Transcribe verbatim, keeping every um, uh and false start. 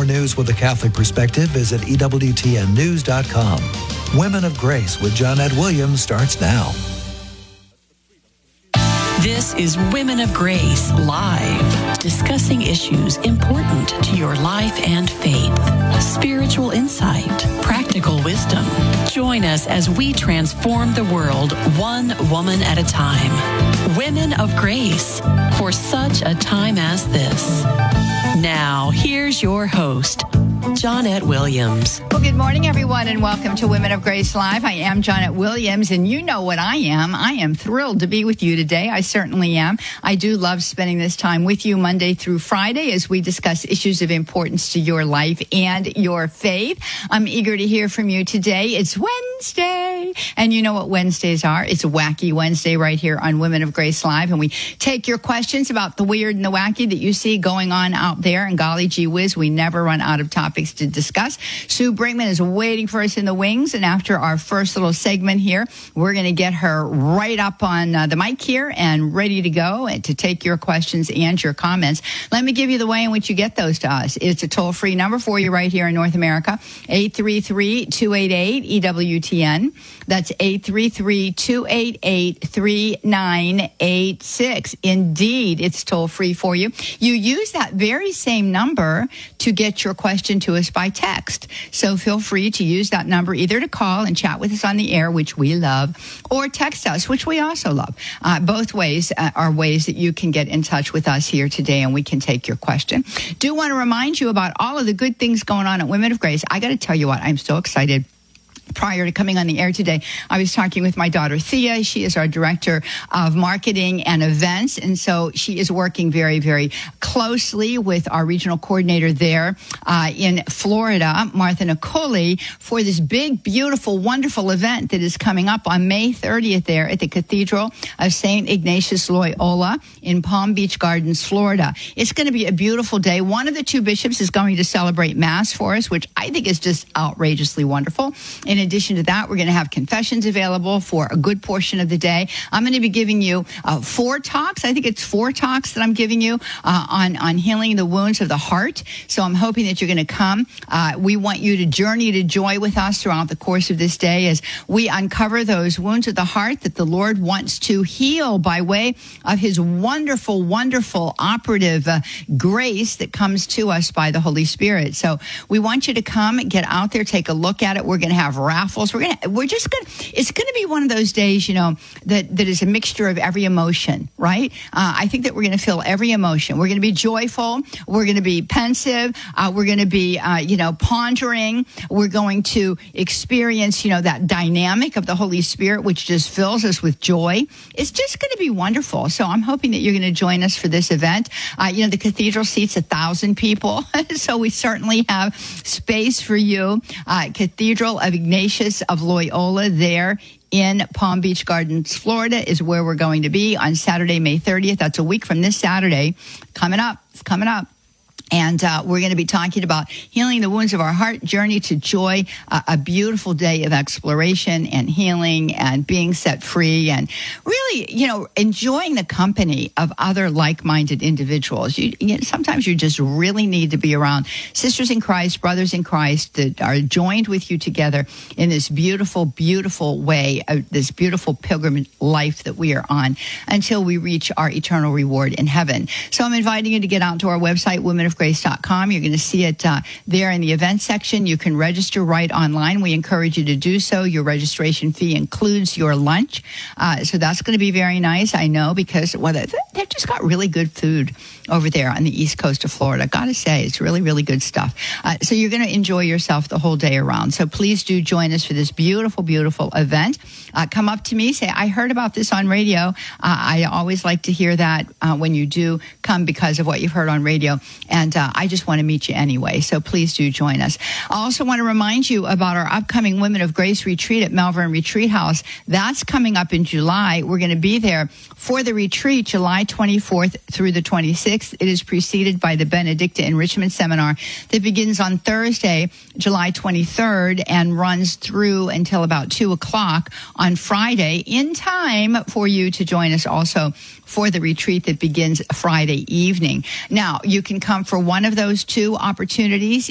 more news with a Catholic perspective, visit E W T N news dot com. Women of Grace with Johnnette Williams starts now. This is Women of Grace Live, discussing issues important to your life and faith, spiritual insight, practical wisdom. Join us as we transform the world one woman at a time. Women of Grace, for such a time as this. Now, here's your host, Johnnette Williams. Well, good morning, everyone, and welcome to Women of Grace Live. I am Johnnette Williams, and you know what I am. I am thrilled to be with you today. I certainly am. I do love spending this time with you Monday through Friday as we discuss issues of importance to your life and your faith. I'm eager to hear from you today. It's Wednesday, and you know what Wednesdays are. It's a Wacky Wednesday right here on Women of Grace Live, and we take your questions about the weird and the wacky that you see going on out there, and golly gee whiz, we never run out of topics to discuss. Sue Brinkman is waiting for us in the wings, and after our first little segment here, we're going to get her right up on uh, the mic here and ready to go and to take your questions and your comments. Let me give you the way in which you get those to us. It's a toll-free number for you right here in North America, eight three three, two eight eight, E W T N. That's eight three three, two eight eight, three nine eight six. Indeed, it's toll-free for you. You use that very same number to get your question to us by text. So feel free to use that number either to call and chat with us on the air, which we love, or text us, which we also love. Uh, both ways uh, are ways that you can get in touch with us here today, and we can take your question. Do want to remind you about all of the good things going on at Women of Grace. I got to tell you what, I'm so excited. Prior to coming on the air today, I was talking with my daughter, Thea. She is our director of marketing and events. And so she is working very, very closely with our regional coordinator there uh, in Florida, Martha Nicoli, for this big, beautiful, wonderful event that is coming up on May thirtieth there at the Cathedral of Saint Ignatius Loyola in Palm Beach Gardens, Florida. It's going to be a beautiful day. One of the two bishops is going to celebrate Mass for us, which I think is just outrageously wonderful. In addition to that, we're going to have confessions available for a good portion of the day. I'm going to be giving you uh, four talks. I think it's four talks that I'm giving you uh, on, on healing the wounds of the heart. So I'm hoping that you're going to come. Uh, we want you to journey to joy with us throughout the course of this day as we uncover those wounds of the heart that the Lord wants to heal by way of his wonderful, wonderful operative uh, grace that comes to us by the Holy Spirit. So we want you to come, get out there, take a look at it. We're going to have raffles. We're gonna, we're just gonna. It's gonna be one of those days, you know, that that is a mixture of every emotion, right? Uh, I think that we're gonna feel every emotion. We're gonna be joyful. We're gonna be pensive. Uh, we're gonna be, uh, you know, pondering. We're going to experience, you know, that dynamic of the Holy Spirit, which just fills us with joy. It's just gonna be wonderful. So I'm hoping that you're gonna join us for this event. Uh, you know, the cathedral seats a thousand people, so we certainly have space for you. Uh, Cathedral of Ignatius of Loyola there in Palm Beach Gardens, Florida is where we're going to be on Saturday, May thirtieth. That's a week from this Saturday. Coming up, it's coming up. And uh, we're going to be talking about healing the wounds of our heart, journey to joy, uh, a beautiful day of exploration and healing and being set free and really, you know, enjoying the company of other like-minded individuals. You, you know, sometimes you just really need to be around sisters in Christ, brothers in Christ that are joined with you together in this beautiful, beautiful way, uh, this beautiful pilgrimage life that we are on until we reach our eternal reward in heaven. So I'm inviting you to get out to our website, women of grace dot com. You're going to see it uh, there in the event section. You can register right online. We encourage you to do so. Your registration fee includes your lunch. Uh, so that's going to be very nice, I know, because well, they've just got really good food over there on the east coast of Florida. Got to say, it's really, really good stuff. Uh, so you're going to enjoy yourself the whole day around. So please do join us for this beautiful, beautiful event. Uh, come up to me, say, I heard about this on radio. Uh, I always like to hear that uh, when you do come because of what you've heard on radio. And uh, I just want to meet you anyway. So please do join us. I also want to remind you about our upcoming Women of Grace retreat at Malvern Retreat House. That's coming up in July. We're going to be there for the retreat July twenty-fourth through the twenty-sixth. It is preceded by the Benedicta Enrichment Seminar that begins on Thursday, July twenty-third, and runs through until about two o'clock on Friday, in time for you to join us also for the retreat that begins Friday evening. Now, you can come for one of those two opportunities.